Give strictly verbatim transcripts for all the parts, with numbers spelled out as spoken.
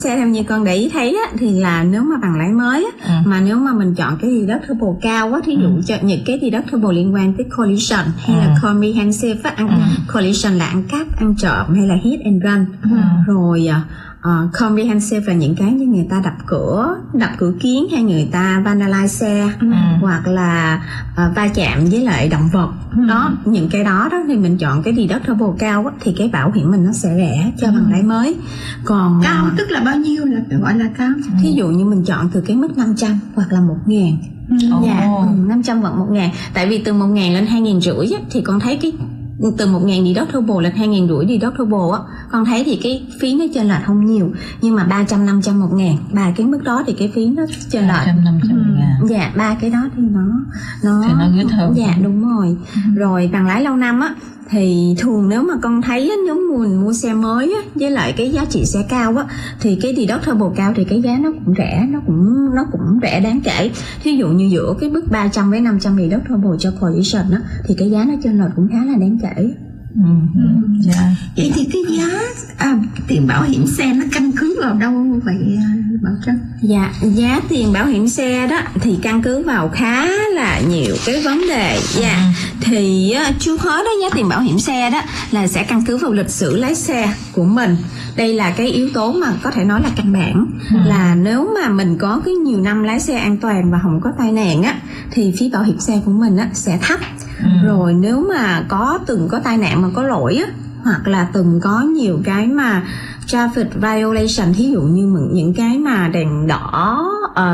Xe theo như con để ý thấy á, thì là nếu mà bằng lái mới á, ừ. mà nếu mà mình chọn cái deductible cao á, thí dụ ừ. cho những cái deductible liên quan tới collision hay ừ. là comprehensive á, ăn, ừ. collision là ăn cắp, ăn trộm hay là hit and run, ừ. rồi uh, comprehensive là những cái như người ta đập cửa, đập cửa kiến hay người ta vandalize xe, ừ. hoặc là uh, va chạm với lại động vật, ừ. đó những cái đó đó thì mình chọn cái deductible cao á, thì cái bảo hiểm mình nó sẽ rẻ cho ừ. bằng lái mới. Còn cao uh, tức là bao nhiêu là gọi là cao? Thí dụ như mình chọn từ cái mức năm trăm hoặc là một ngàn. Ừ. Dạ, oh. năm trăm hoặc một ngàn. Tại vì từ một ngàn lên hai ngàn rưỡi á, thì con thấy cái từ một ngàn deductible lên hai ngàn rưỡi deductible á, con thấy thì cái phí nó chênh lệch không nhiều. Nhưng mà ba trăm, năm trăm, một ngàn, ba cái mức đó thì cái phí nó chênh lệch. ba trăm, năm trăm, một ngàn. Dạ, ba cái đó thì nó nó thì nó good hơn. Dạ, đúng rồi. Ừ. Rồi bằng lái lâu năm á, thì thường nếu mà con thấy á, nếu mình mua xe mới á, với lại cái giá trị xe cao á, thì cái deductible cao thì cái giá nó cũng rẻ, nó cũng nó cũng rẻ đáng kể. Thí dụ như giữa cái mức ba trăm với năm trăm deductible cho collision á, thì cái giá nó chênh lệch cũng khá là đáng kể. Ừ. Ừ. Yeah. Vậy thì cái giá à, tiền bảo hiểm xe nó căn cứ vào đâu vậy Bảo Trân? Dạ, giá tiền bảo hiểm xe đó thì căn cứ vào khá là nhiều cái vấn đề. Dạ, ừ. thì trước hết đó, giá tiền bảo hiểm xe đó là sẽ căn cứ vào lịch sử lái xe của mình. Đây là cái yếu tố mà có thể nói là căn bản, ừ. là nếu mà mình có cái nhiều năm lái xe an toàn và không có tai nạn á, thì phí bảo hiểm xe của mình á sẽ thấp. Ừ. Rồi nếu mà có từng có tai nạn mà có lỗi á, hoặc là từng có nhiều cái mà traffic violation, thí dụ như những cái mà đèn đỏ,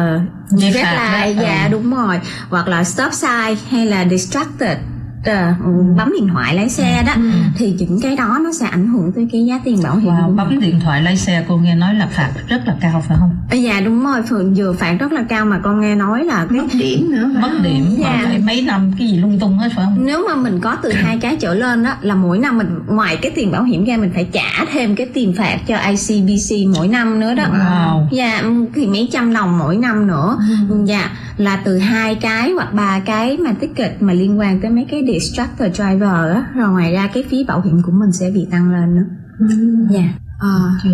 uh, red light, dạ đúng rồi, hoặc là stop sign hay là distracted, Uh, bấm điện thoại lái xe đó, ừ. thì những cái đó nó sẽ ảnh hưởng tới cái giá tiền bảo hiểm. Wow, bấm điện thoại lái xe cô nghe nói là phạt rất là cao phải không? À, dạ đúng rồi, vừa phạt rất là cao mà con nghe nói là cái mất điểm nữa, mất điểm, dạ. phải mấy năm cái gì lung tung hết phải không? Nếu mà mình có từ hai cái trở lên đó, là mỗi năm mình ngoài cái tiền bảo hiểm ra mình phải trả thêm cái tiền phạt cho i xê bê xê mỗi năm nữa đó. Wow. Dạ, thì mấy trăm đồng mỗi năm nữa. Ừ. Dạ, là từ hai cái hoặc ba cái mà ticket mà liên quan tới mấy cái distracted driver á, rồi ngoài ra cái phí bảo hiểm của mình sẽ bị tăng lên nữa. Dạ. Yeah. À,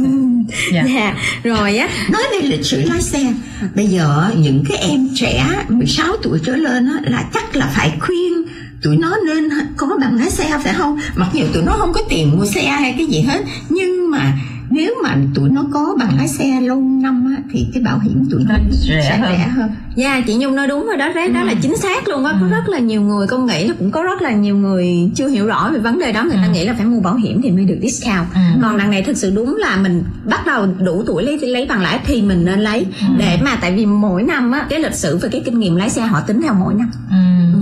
dạ. Yeah. Rồi á, nói về lịch sử lái xe, bây giờ những cái em trẻ mười sáu tuổi trở lên á, là chắc là phải khuyên tụi nó nên có bằng lái xe phải không? Mặc dù tụi nó không có tiền mua xe hay cái gì hết, nhưng mà nếu mà tụi nó có bằng lái xe lâu năm á, thì cái bảo hiểm tụi nó rẻ sẽ hơn. rẻ hơn. Dạ, chị Nhung nói đúng rồi đó, đấy, đó ừ. là chính xác luôn á. Có ừ. rất là nhiều người, con nghĩ là cũng có rất là nhiều người chưa hiểu rõ về vấn đề đó. Người ừ. ta nghĩ là phải mua bảo hiểm thì mới được discount. Ừ. Còn đằng này thực sự đúng là mình bắt đầu đủ tuổi lấy lấy bằng lái thì mình nên lấy. Ừ. Để mà tại vì mỗi năm á, cái lịch sử và cái kinh nghiệm lái xe họ tính theo mỗi năm. Ừ.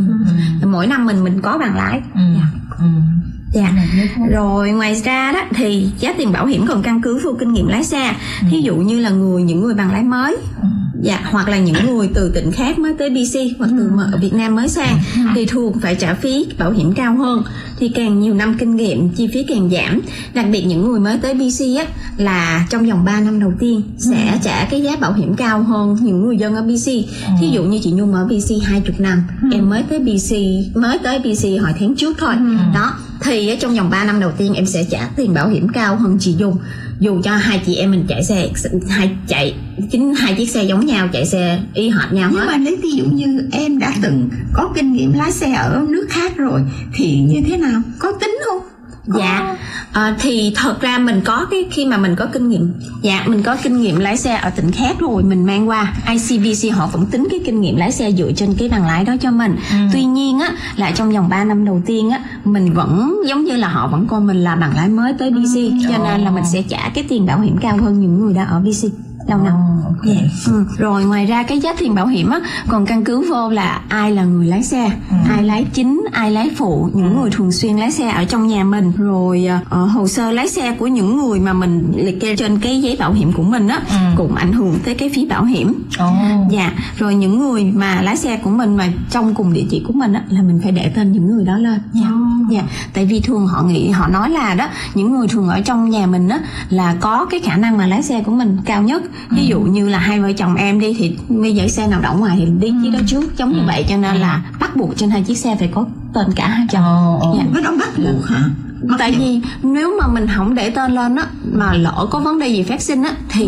Ừ. Mỗi năm mình mình có bằng lái. Ừ. Dạ. Ừ. Dạ. Rồi ngoài ra đó thì giá tiền bảo hiểm còn căn cứ vào kinh nghiệm lái xe. Ừ. Ví dụ như là người những người bằng lái mới, ừ. dạ, hoặc là những người từ tỉnh khác mới tới bê xê hoặc từ ở Việt Nam mới sang, ừ. thì thường phải trả phí bảo hiểm cao hơn. Thì càng nhiều năm kinh nghiệm chi phí càng giảm. Đặc biệt những người mới tới bê xê á, là trong vòng ba năm đầu tiên sẽ ừ. trả cái giá bảo hiểm cao hơn những người dân ở bê xê. Ừ. Thí dụ như chị Nhung ở bê xê hai mươi năm, ừ. em mới tới bê xê mới tới bê xê hồi tháng trước thôi. Ừ. Đó, thì trong vòng ba năm đầu tiên em sẽ trả tiền bảo hiểm cao hơn chị Dung. Dù cho hai chị em mình chạy xe hai chạy chính hai chiếc xe giống nhau, chạy xe y hệt nhau. Nhưng hết. Mà lấy ví dụ như em đã từng có kinh nghiệm lái xe ở nước khác rồi thì như thế nào, có tính không? Có. Dạ, à, thì thật ra mình có cái khi mà mình có kinh nghiệm, dạ mình có kinh nghiệm lái xe ở tỉnh khác rồi mình mang qua i xê bê xê, họ vẫn tính cái kinh nghiệm lái xe dựa trên cái bằng lái đó cho mình. Ừ. Tuy nhiên á, là trong vòng ba năm đầu tiên á, mình vẫn giống như là họ vẫn coi mình là bằng lái mới tới bê xê, ừ. cho nên là mình sẽ trả cái tiền bảo hiểm cao hơn những người đã ở bê xê lâu năm. Oh, okay. Yeah. Ừ. Rồi ngoài ra cái giá tiền bảo hiểm á còn căn cứ vô là ai là người lái xe, ừ. ai lái chính, ai lái phụ, những ừ. người thường xuyên lái xe ở trong nhà mình, rồi uh, hồ sơ lái xe của những người mà mình liệt kê trên cái giấy bảo hiểm của mình á, ừ. cũng ảnh hưởng tới cái phí bảo hiểm. Oh. Dạ, rồi những người mà lái xe của mình mà trong cùng địa chỉ của mình á là mình phải để tên những người đó lên. Dạ. Oh. Dạ, tại vì thường họ nghĩ họ nói là đó, những người thường ở trong nhà mình á là có cái khả năng mà lái xe của mình cao nhất. Ví dụ như là hai vợ chồng em đi thì bây giờ xe nào đậu ngoài thì đi chiếc đó trước, giống như vậy, cho nên là bắt buộc trên hai chiếc xe phải có tên cả hai chồng. Oh, oh. Dạ. Nó bắt buộc hả? Tại vì nếu mà mình không để tên lên á, mà lỡ có vấn đề gì phát sinh á thì